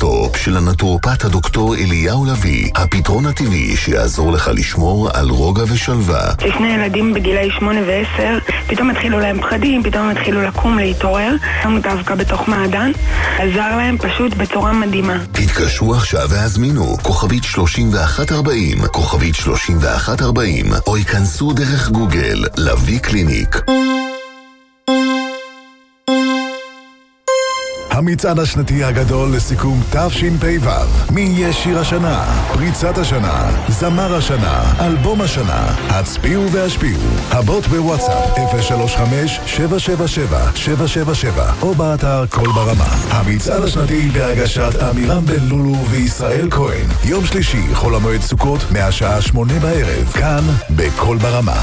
סטופ של הנטורופט הדוקטור אליהו לוי, הפתרון הטבעי שיעזור לך לשמור על רוגע ושלווה. לפני ילדים בגילי 8 ו-10 פתאום התחילו להם פחדים, פתאום התחילו לקום, להתעורר, דווקא בתוך מעדן, עזר להם פשוט בצורה מדהימה. התקשרו עכשיו והזמינו כוכבית 3140, כוכבית 3140, או ייכנסו דרך גוגל לוי קליניק. המצעד השנתי הגדול לסיכום תשפ"ו. מי יהיה שיר השנה? פריצת השנה, זמר השנה, אלבום השנה. הצביעו והשפיעו. הבוט בוואטסאפ 035-777-777 או באתר כל ברמה. המצעד השנתי בהגשת אמירם בן לולו וישראל כהן. יום שלישי, חול המועד סוכות, מהשעה 8 בערב. כאן בכל ברמה.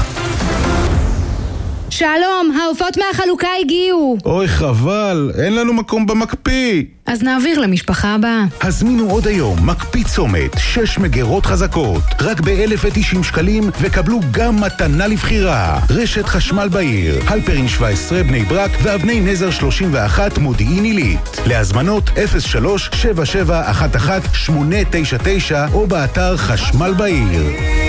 שלום, העופות מהחלוקה הגיעו. אוי חבל, אין לנו מקום במקפיא. אז נעביר למשפחה הבאה. הזמינו עוד היום מקפיא צומת, 6 מגירות חזקות, רק ב-1,090 שקלים, וקבלו גם מתנה לבחירה. רשת חשמל בעיר, הלפרין 17 בני ברק ואבני נזר 31 מודיעין עילית. להזמנות 03-7711-899 או באתר חשמל בעיר.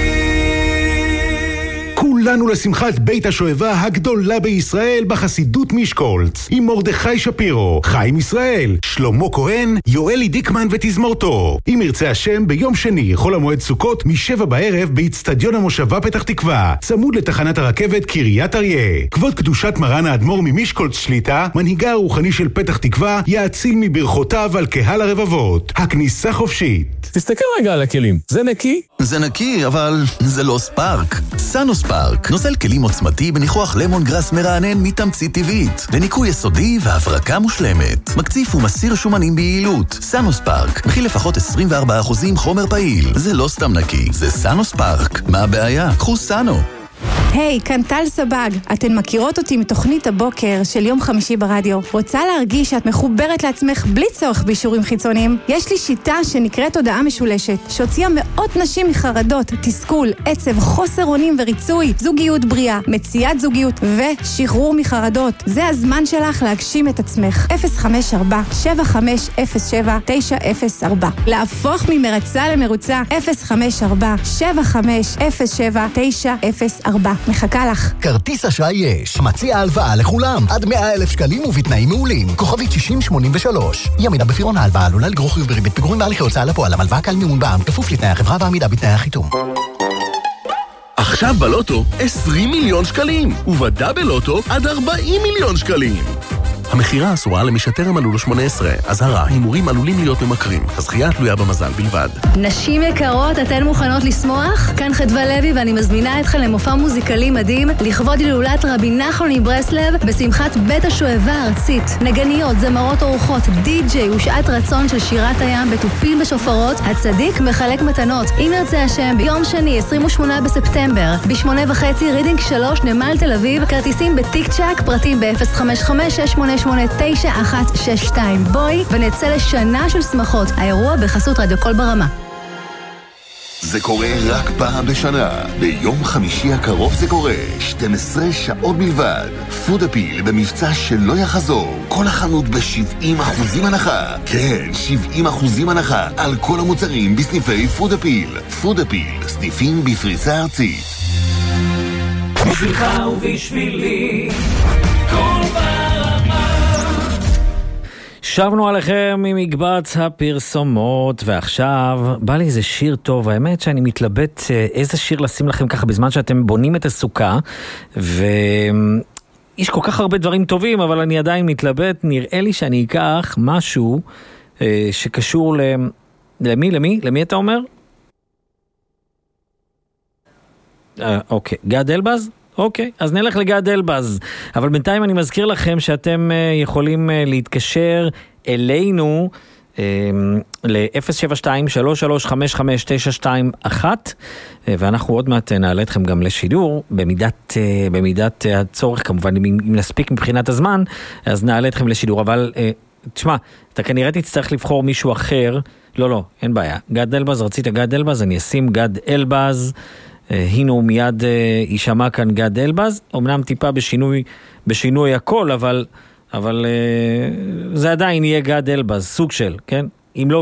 כולנו לשמחת בית השואבה הגדולה בישראל בחסידות משקולץ, עם מרדכי שפירו, חיים ישראל, שלמה כהן, יואלי דיקמן ותזמורתו. אם ירצה השם, ביום שני, חול המועד סוכות, מ7 בערב באצטדיון המושבה פתח תקווה, צמוד לתחנת הרכבת קריית אריה. כבוד קדושת מרן האדמו"ר ממשקולץ שליטה, מנהיגה הרוחני של פתח תקווה, יאציל מברכותיו על קהל הרבבות. הכניסה חופשית. תסתכל רגע על הכלים, זה נקי? זה נקי, אבל זה לא ספארק. סנו ספארק, נוזל כלים עוצמתי בניחוח למון גרס מרענן מתמצית טבעית, לניקוי יסודי והברקה מושלמת. מקציף ומסיר שומנים ביעילות. סנו ספארק, מכיל לפחות 24% חומר פעיל. זה לא סתם נקי, זה סנו ספארק. מה הבעיה? קחו סנו. היי, כאן טל סבג. אתן מכירות אותי מתוכנית הבוקר של יום חמישי ברדיו. רוצה להרגיש שאת מחוברת לעצמך בלי צורך באישורים חיצוניים? יש לי שיטה שנקראת תודעה משולשת, שהוציאה מאות נשים מחרדות, תסכול, עצב, חוסר אונים וריצוי, זוגיות בריאה, מציאת זוגיות ושחרור מחרדות. זה הזמן שלך להגשים את עצמך. 054-7507-904. להפוך ממרצה למרוצה. 054-7507-904. מחכה לך. כרטיס אשראי יש. מציע הלוואה לכולם. עד 100,000 שקלים ובתנאים מעולים. כוכבית 6083. ימינה בפירעון ההלוואה עלולה לגרור חיוב בריבית פיגורים בהליכי הוצאה לפועל. המלוואה כלל מימון בע"מ כפוף לתנאי החברה ועמידה בתנאי החיתום. עכשיו בלוטו 20 מיליון שקלים. ובדאבל לוטו עד 40 מיליון שקלים. המחירה אסורה למי שטרם מלאו לו 18. אזהרה, הימורים עלולים להיות ממכרים. הזכייה תלויה במזל בלבד. נשים יקרות, אתן מוכנות לשמוח? כאן חדווה לוי ואני מזמינה אתכן למופע מוזיקלי מדהים לכבוד הילולת רבי נחמן מברסלב בשמחת בית השואבה הארצית. נגניות, זמרות אורחות, די-ג'יי ושעת רצון של שירת הים בתופים ושופרות. הצדיק מחלק מתנות. אם ירצה השם, ביום שני 28 בספטמבר ב8:30 רידינג 3 נמל תל אביב. כרטיסים בטיק צ'ק, פרטים ב-055-688-9162. בואי ונצא לשנה של שמחות. האירוע בחסות רדיו כל ברמה. זה קורה רק פעם בשנה. ביום חמישי הקרוב זה קורה. 12 שעות בלבד. פוד אפיל במבצע שלא יחזור. כל החנות ב-70% הנחה. כן, 70% הנחה על כל המוצרים בסניפי פוד אפיל. פוד אפיל, סניפים בפריסה ארצית. בשבילך ובשבילי כל ברמה. שבנו עליכם ממקבץ הפרסומות, ועכשיו בא לי איזה שיר טוב. האמת שאני מתלבט איזה שיר לשים לכם ככה בזמן שאתם בונים את הסוכה, ויש כל כך הרבה דברים טובים, אבל אני עדיין מתלבט. נראה לי שאני אקח משהו שקשור למי אתה אומר? אוקיי, גד אלבז? אוקיי, אז נלך לגד אלבז. אבל בינתיים אני מזכיר לכם שאתם יכולים להתקשר אלינו ל-072-3355921, ואנחנו עוד מעט נעלה אתכם גם לשידור, במידת הצורך כמובן, אם נספיק מבחינת הזמן, אז נעלה אתכם לשידור. אבל תשמע, אתה כנראה תצטרך לבחור מישהו אחר. לא, אין בעיה. גד אלבז, רצית גד אלבז, אני אשים גד אלבז. הנה הוא מיד יישמע כאן גד אלבז, אמנם טיפה בשינוי הכל, אבל זה עדיין יהיה גד אלבז, סוג של, כן? אם לא